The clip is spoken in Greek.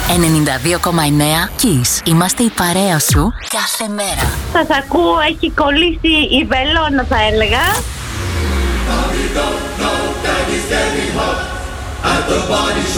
92,9 Kiss. Είμαστε η παρέα σου κάθε μέρα. Σας ακούω, έχει κολλήσει η βελόνα, θα έλεγα. At the body shop.